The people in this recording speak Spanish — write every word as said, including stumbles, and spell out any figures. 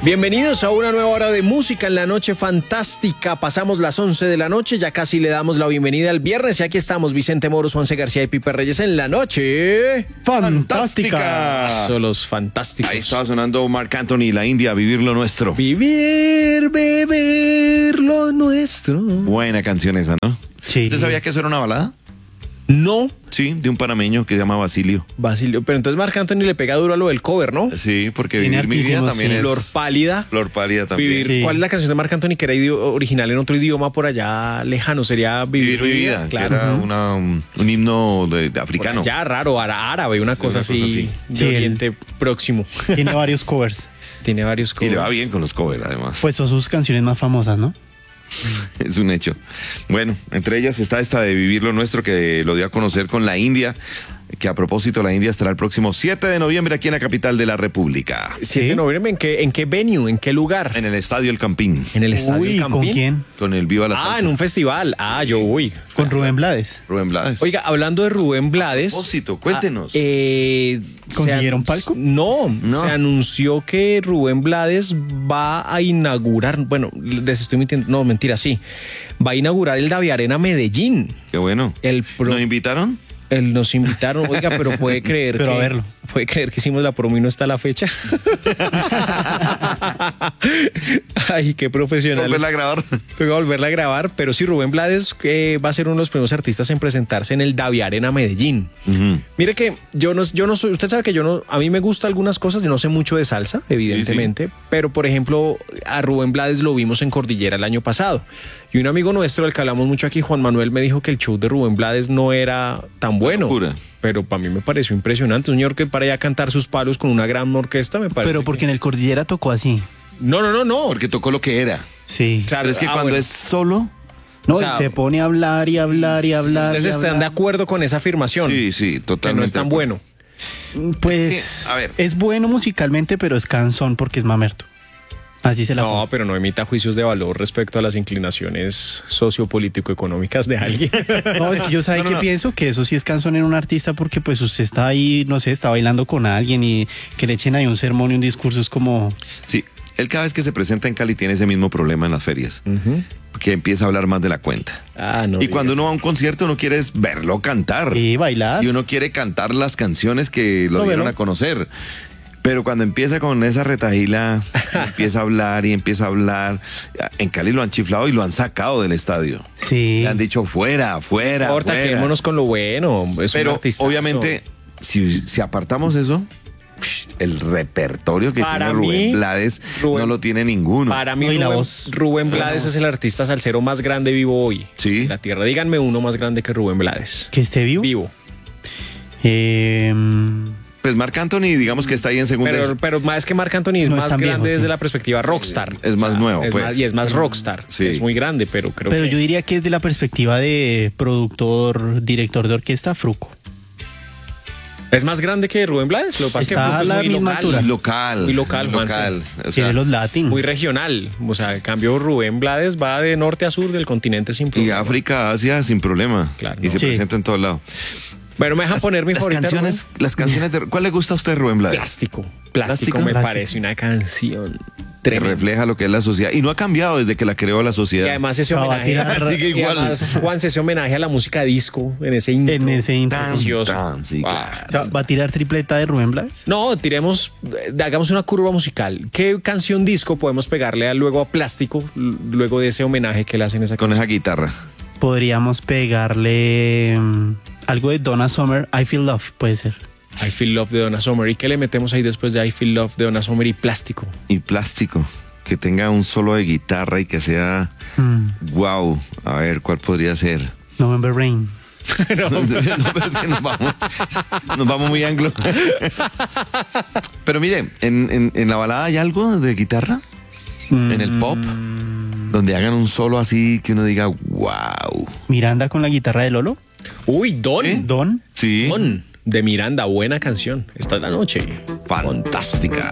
Bienvenidos a una nueva hora de música en la noche fantástica. Pasamos las once de la noche, ya casi le damos la bienvenida al viernes y aquí estamos Vicente Moros, Juanse García y Pipe Reyes en la noche fantástica. Son los fantásticos. Ahí estaba sonando Marc Anthony, La India, Vivir lo Nuestro. Vivir, beber lo nuestro. Buena canción esa, ¿no? Sí. ¿Usted sabía que eso era una balada? No, Sí, de un panameño que se llama Basilio. Basilio, pero entonces Marc Anthony le pega duro a lo del cover, ¿no? Sí, porque Tiene Vivir mi vida hartísimos, también sí. es... Flor pálida. Flor pálida también. Vivir, Sí. ¿Cuál es la canción de Marc Anthony que era idi- original en otro idioma por allá lejano? Sería Vivir, Vivir mi vida, claro. que era una, un, un himno de, de africano. Ya raro, ara- árabe, una cosa Una así, cosa así. de Sí, el- Oriente Próximo. Tiene varios covers. Tiene varios Y le va covers. bien con los covers, además. Pues son sus canciones más famosas, ¿no? Es un hecho. Bueno, entre ellas está esta de Vivir lo Nuestro, que lo dio a conocer con La India, que a propósito la India estará el próximo siete de noviembre aquí en la capital de la República, siete de ¿Sí? noviembre, ¿en qué, ¿en qué venue? ¿En qué lugar? en el Estadio El Campín, En el Estadio Uy, Campín. ¿con quién? con el Viva la Ah, Salsa. en un festival. Ah, yo voy. Con Rubén Blades. Rubén Blades. Oiga, hablando de Rubén Blades. A propósito, cuéntenos. ah, eh, ¿Consiguieron se an- palco? No, No. se anunció que Rubén Blades va a inaugurar, bueno, les estoy mintiendo, no, mentira, sí. Va a inaugurar el Davi Arena Medellín. Qué bueno. El pro- ¿Nos invitaron? El- nos invitaron, oiga, pero puede creer Pero que a verlo. puede creer que hicimos la promo y no está la fecha. Ay, qué profesional. Volverla a grabar. Voy a volverla a grabar, pero sí, Rubén Blades eh, va a ser uno de los primeros artistas en presentarse en el Davi Arena Medellín. Ujú. Mire que yo no, yo no soy, usted sabe que yo no, a mí me gusta algunas cosas, yo no sé mucho de salsa, evidentemente, pero por ejemplo, a Rubén Blades lo vimos en Cordillera el año pasado. Y un amigo nuestro, del que hablamos mucho aquí, Juan Manuel, me dijo que el show de Rubén Blades no era tan bueno. locura. Pero para mí me pareció impresionante. Un señor que para allá a cantar sus palos con una gran orquesta, me parece. Pero porque en el Cordillera tocó así. que- No, no, no, no. Porque tocó lo que era. Sí. Claro, Pero es que ah, cuando bueno. es solo... No, o sea, y se pone a hablar y hablar y hablar. ¿Ustedes y están hablar. de acuerdo con esa afirmación? Sí, sí, Que totalmente. no es tan de acuerdo. bueno. Pues Es que, a ver. es bueno musicalmente, pero es cansón porque es mamerto. Así se la No, pongo. pero no emita juicios de valor respecto a las inclinaciones sociopolítico-económicas de alguien. No, es que yo sabe No, no, que no. pienso que eso sí es cansón en un artista porque pues usted está ahí, no sé, está bailando con alguien y que le echen ahí un sermón y un discurso es como... Sí, él cada vez que se presenta en Cali tiene ese mismo problema en las ferias, que empieza a hablar más de la cuenta. Ah, no. Y cuando uno va a un concierto, uno quiere es verlo cantar. Y bailar. Y uno quiere cantar las canciones que lo No, dieron bueno. a conocer. Pero cuando empieza con esa retajila, empieza a hablar y empieza a hablar. En Cali lo han chiflado y lo han sacado del estadio. Sí. Le han dicho fuera, fuera, No importa, fuera. quedémonos con lo bueno. Es un Pero artistazo. obviamente, si, si apartamos eso, el repertorio que Para tiene Rubén mí, Blades Rubén- no lo tiene ninguno. Para mí, No, y la Rubén, voz. Rubén Blades es el artista salsero más grande vivo hoy. Sí. En la tierra. Díganme uno más grande que Rubén Blades. Que esté vivo. Vivo. Eh, Pues Marc Anthony, digamos que está ahí en segunda. Pero, pero más que Marc Anthony es No es más tan grande viejo, sí. desde la perspectiva rockstar. Es más nuevo, Es pues. más- y es más rockstar. Sí. Es muy grande, pero creo pero que... yo diría que es de la perspectiva de productor, director de orquesta, Fruco. ¿Es más grande que Rubén Blades? Lo que pasa es que Está Fruco a es la muy misma local. altura. Muy local. Muy local, muy local. O sea, Tiene los latin. Muy regional. O sea, en cambio, Rubén Blades va de norte a sur del continente sin y problema. África, Asia, sin problema. Claro, y no. se Sí. presenta en todos lados. Bueno, me deja poner mi las favorita. canciones, las canciones de, ¿cuál le gusta a usted, Rubén Blades? Plástico. Plástico. Plástico. me Plástico. parece una canción Que tremenda. refleja lo que es la sociedad. Y no ha cambiado desde que la creó la Y sociedad. además ese Va a homenaje. tirar- Sigue y igual. además, Juan, ese homenaje a la música disco en ese intro. En ese intro. Tan, precioso. tan, sí, Wow. claro. O sea, ¿va a tirar tripleta de Rubén Blades? No, tiremos, eh, hagamos una curva musical. ¿Qué canción disco podemos pegarle a, luego a Plástico, l- luego de ese homenaje que le hacen a esa Con canción? esa guitarra. Podríamos pegarle mm, algo de Donna Summer, I Feel Love, puede ser. I Feel Love de Donna Summer. ¿Y qué le metemos ahí después de I Feel Love de Donna Summer y Plástico? Y plástico. Que tenga un solo de guitarra y que sea Mm, wow. A ver, ¿cuál podría ser? November Rain. No, pero es que nos vamos, nos vamos muy anglo. Pero mire, en, en, en la balada hay algo de guitarra, en el pop, donde hagan un solo así que uno diga, wow. Miranda con la guitarra de Lolo. Uy, Don. ¿Sí? Don. Sí, Don de Miranda, buena canción. Esta es la noche. fantástica.